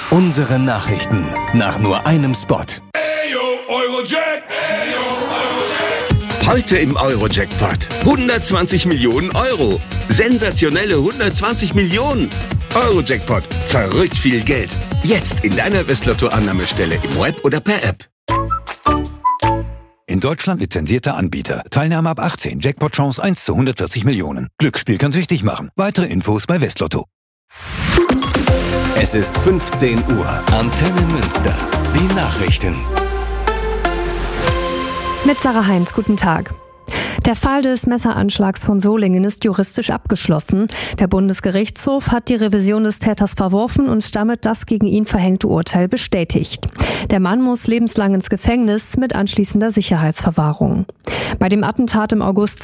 Unsere Nachrichten nach nur einem Spot. Heute im Euro-Jackpot 120 Millionen Euro. Sensationelle 120 Millionen. Euro-Jackpot. Verrückt viel Geld. Jetzt in deiner Westlotto-Annahmestelle im Web oder per App. In Deutschland lizenzierter Anbieter. Teilnahme ab 18. Jackpot-Chance 1 zu 140 Millionen. Glücksspiel kann süchtig machen. Weitere Infos bei Westlotto. Es ist 15 Uhr. Antenne Münster. Die Nachrichten. Mit Sarah Heinz, guten Tag. Der Fall des Messeranschlags von Solingen ist juristisch abgeschlossen. Der Bundesgerichtshof hat die Revision des Täters verworfen und damit das gegen ihn verhängte Urteil bestätigt. Der Mann muss lebenslang ins Gefängnis mit anschließender Sicherheitsverwahrung. Bei dem Attentat im August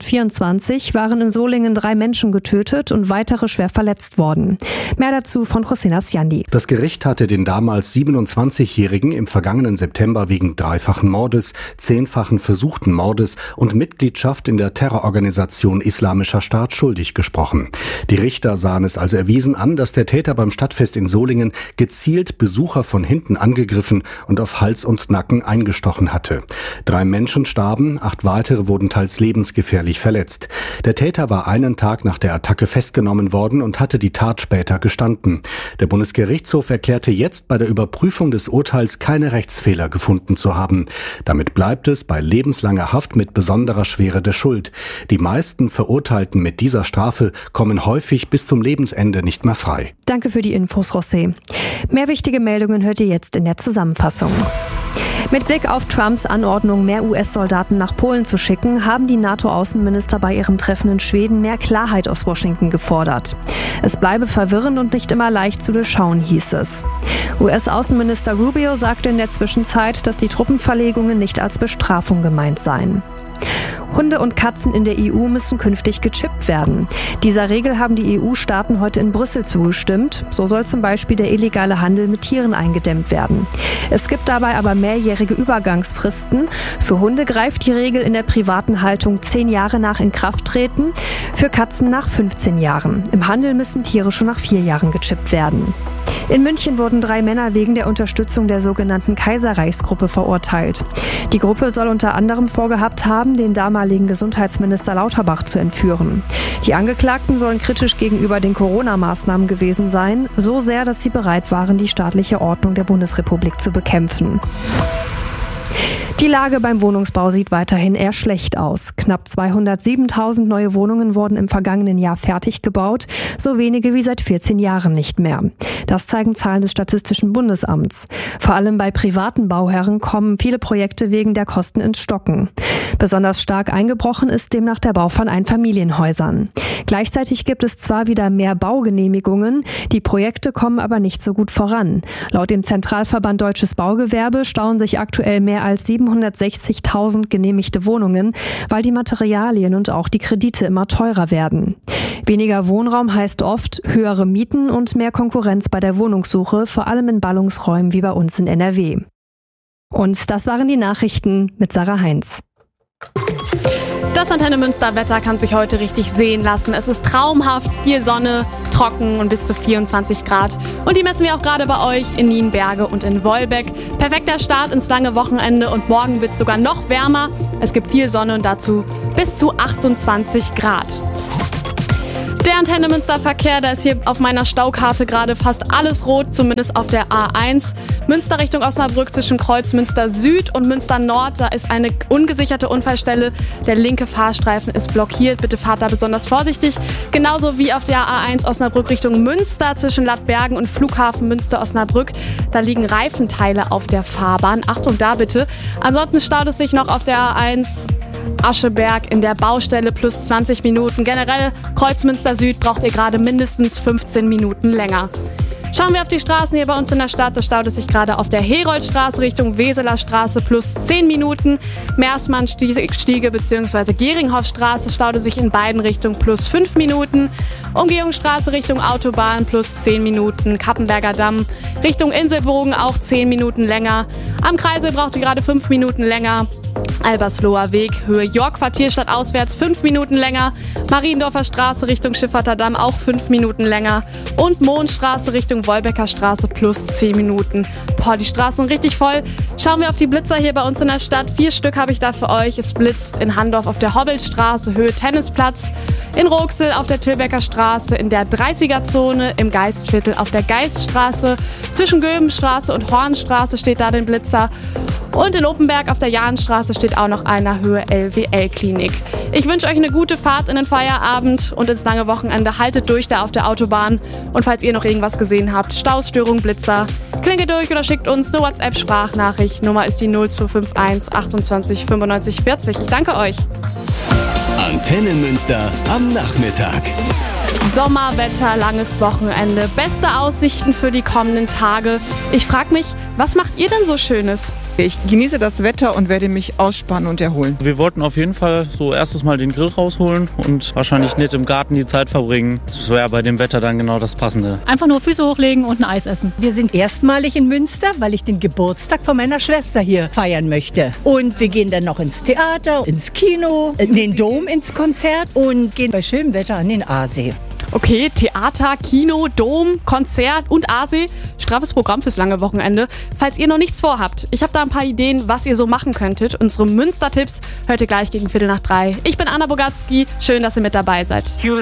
2024 waren in Solingen 3 Menschen getötet und weitere schwer verletzt worden. Mehr dazu von José Nasciandi. Das Gericht hatte den damals 27-Jährigen im vergangenen September wegen 3-fachen Mordes, 10-fachen versuchten Mordes und Mitgliedschaft in der Terrororganisation Islamischer Staat schuldig gesprochen. Die Richter sahen es also erwiesen an, dass der Täter beim Stadtfest in Solingen gezielt Besucher von hinten angegriffen und auf Hals und Nacken eingestochen hatte. 3 Menschen starben, 8 weitere wurden teils lebensgefährlich verletzt. Der Täter war einen Tag nach der Attacke festgenommen worden und hatte die Tat später gestanden. Der Bundesgerichtshof erklärte jetzt bei der Überprüfung des Urteils keine Rechtsfehler gefunden zu haben. Damit bleibt es bei lebenslanger Haft mit besonderer Schwere der Schuld. Die meisten Verurteilten mit dieser Strafe kommen häufig bis zum Lebensende nicht mehr frei. Danke für die Infos, José. Mehr wichtige Meldungen hört ihr jetzt in der Zusammenfassung. Mit Blick auf Trumps Anordnung, mehr US-Soldaten nach Polen zu schicken, haben die NATO-Außenminister bei ihrem Treffen in Schweden mehr Klarheit aus Washington gefordert. Es bleibe verwirrend und nicht immer leicht zu durchschauen, hieß es. US-Außenminister Rubio sagte in der Zwischenzeit, dass die Truppenverlegungen nicht als Bestrafung gemeint seien. Hunde und Katzen in der EU müssen künftig gechippt werden. Dieser Regel haben die EU-Staaten heute in Brüssel zugestimmt. So soll zum Beispiel der illegale Handel mit Tieren eingedämmt werden. Es gibt dabei aber mehrjährige Übergangsfristen. Für Hunde greift die Regel in der privaten Haltung 10 Jahre nach Inkrafttreten, für Katzen nach 15 Jahren. Im Handel müssen Tiere schon nach 4 Jahren gechippt werden. In München wurden 3 Männer wegen der Unterstützung der sogenannten Kaiserreichsgruppe verurteilt. Die Gruppe soll unter anderem vorgehabt haben, den damaligen Gesundheitsminister Lauterbach zu entführen. Die Angeklagten sollen kritisch gegenüber den Corona-Maßnahmen gewesen sein, so sehr, dass sie bereit waren, die staatliche Ordnung der Bundesrepublik zu bekämpfen. Die Lage beim Wohnungsbau sieht weiterhin eher schlecht aus. Knapp 207.000 neue Wohnungen wurden im vergangenen Jahr fertig gebaut, so wenige wie seit 14 Jahren nicht mehr. Das zeigen Zahlen des Statistischen Bundesamts. Vor allem bei privaten Bauherren kommen viele Projekte wegen der Kosten ins Stocken. Besonders stark eingebrochen ist demnach der Bau von Einfamilienhäusern. Gleichzeitig gibt es zwar wieder mehr Baugenehmigungen, die Projekte kommen aber nicht so gut voran. Laut dem Zentralverband Deutsches Baugewerbe stauen sich aktuell mehr als 760.000 genehmigte Wohnungen, weil die Materialien und auch die Kredite immer teurer werden. Weniger Wohnraum heißt oft höhere Mieten und mehr Konkurrenz bei der Wohnungssuche, vor allem in Ballungsräumen wie bei uns in NRW. Und das waren die Nachrichten mit Sarah Heinz. Das Antenne Münster Wetter kann sich heute richtig sehen lassen. Es ist traumhaft, viel Sonne, trocken und bis zu 24 Grad. Und die messen wir auch gerade bei euch in Nienberge und in Wolbeck. Perfekter Start ins lange Wochenende und morgen wird es sogar noch wärmer. Es gibt viel Sonne und dazu bis zu 28 Grad. Der Antenne Münster Verkehr, da ist hier auf meiner Staukarte gerade fast alles rot, zumindest auf der A1. Münster Richtung Osnabrück zwischen Kreuz Münster Süd und Münster Nord, da ist eine ungesicherte Unfallstelle. Der linke Fahrstreifen ist blockiert, bitte fahrt da besonders vorsichtig. Genauso wie auf der A1 Osnabrück Richtung Münster zwischen Lattbergen und Flughafen Münster-Osnabrück. Da liegen Reifenteile auf der Fahrbahn. Achtung da bitte. Ansonsten staut es sich noch auf der A1 Ascheberg in der Baustelle plus 20 Minuten. Generell Kreuz Münster Süd braucht ihr gerade mindestens 15 Minuten länger. Schauen wir auf die Straßen hier bei uns in der Stadt. Da staut es sich gerade auf der Heroldstraße Richtung Weseler Straße plus 10 Minuten. Meersmannstiege bzw. Geringhoffstraße staute sich in beiden Richtungen plus 5 Minuten. Umgehungsstraße Richtung Autobahn plus 10 Minuten. Kappenberger Damm Richtung Inselbogen auch 10 Minuten länger. Am Kreisel braucht ihr gerade 5 Minuten länger. Albersloher Weg, Höhe York-Quartier stadtauswärts 5 Minuten länger. Mariendorfer Straße Richtung Schifferter Damm auch 5 Minuten länger. Und Mohnstraße Richtung Richtung Wolbecker Straße plus 10 Minuten. Boah, die Straßen richtig voll. Schauen wir auf die Blitzer hier bei uns in der Stadt. 4 Stück habe ich da für euch. Es blitzt in Handorf auf der Hobbelstraße, Höhe Tennisplatz. In Roxel auf der Tilbecker Straße, in der 30er-Zone, im Geistviertel auf der Geiststraße. Zwischen Göbenstraße und Hornstraße steht da den Blitzer. Und in Oppenberg auf der Jahnstraße steht auch noch einer, Höhe LWL-Klinik. Ich wünsche euch eine gute Fahrt in den Feierabend und ins lange Wochenende. Haltet durch da auf der Autobahn. Und falls ihr noch irgendwas gesehen habt, Staus, Störung, Blitzer, klingelt durch oder schickt uns eine WhatsApp-Sprachnachricht. Nummer ist die 0251 28 95 40. Ich danke euch. Antenne Münster am Nachmittag. Sommerwetter, langes Wochenende, beste Aussichten für die kommenden Tage. Ich frage mich, was macht ihr denn so Schönes? Ich genieße das Wetter und werde mich ausspannen und erholen. Wir wollten auf jeden Fall so erstes Mal den Grill rausholen und wahrscheinlich nicht im Garten die Zeit verbringen. Das wäre bei dem Wetter dann genau das Passende. Einfach nur Füße hochlegen und ein Eis essen. Wir sind erstmalig in Münster, weil ich den Geburtstag von meiner Schwester hier feiern möchte. Und wir gehen dann noch ins Theater, ins Kino, in den Dom, ins Konzert und gehen bei schönem Wetter an den Aasee. Okay, Theater, Kino, Dom, Konzert und Aasee. Straffes Programm fürs lange Wochenende. Falls ihr noch nichts vorhabt, ich habe da ein paar Ideen, was ihr so machen könntet. Unsere Münster-Tipps hört ihr gleich gegen 2:45. Ich bin Anna Bogatski. Schön, dass ihr mit dabei seid.